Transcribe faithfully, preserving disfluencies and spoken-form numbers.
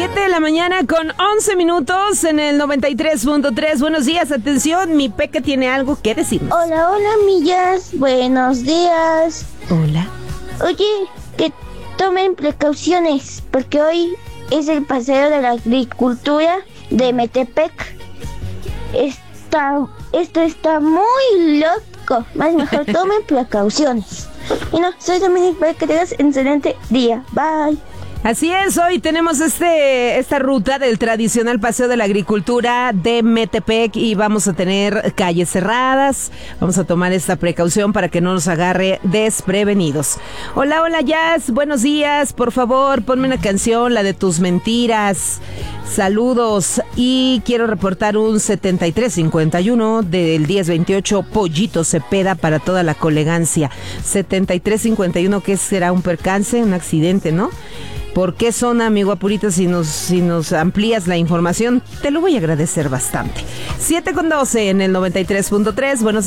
siete de la mañana con once minutos en el noventa y tres punto tres. Buenos días, atención, mi Peque tiene algo que decirnos. Hola, hola, millas, buenos días. Hola. Oye, que tomen precauciones, porque hoy es el paseo de la agricultura de Metepec. Está, esto está muy loco, más mejor tomen precauciones. Y no, soy Dominic, para que tengas un excelente día, bye. Así es, hoy tenemos este esta ruta del tradicional paseo de la agricultura de Metepec y vamos a tener calles cerradas. Vamos a tomar esta precaución para que no nos agarre desprevenidos. Hola, hola, Jazz, buenos días. Por favor, ponme una canción, la de tus mentiras. Saludos. Y quiero reportar un setenta y tres cincuenta y uno del diez veintiocho Pollito Cepeda para toda la colegancia. setenta y tres cincuenta y uno, ¿qué será? Un percance, un accidente, ¿no? ¿Por qué zona, amigo Apurita? Si nos, si nos amplías la información, te lo voy a agradecer bastante. siete con doce en el noventa y tres punto tres. Buenos días.